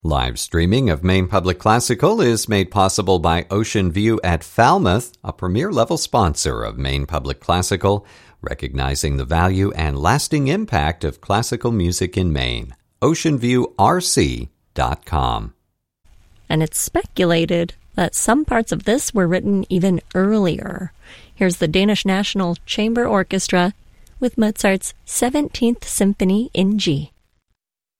Live streaming of Maine Public Classical is made possible by Ocean View at Falmouth, a premier-level sponsor of Maine Public Classical, recognizing the value and lasting impact of classical music in Maine. OceanViewRC.com. And it's speculated that some parts of this were written even earlier. Here's the Danish National Chamber Orchestra with Mozart's 17th Symphony in G.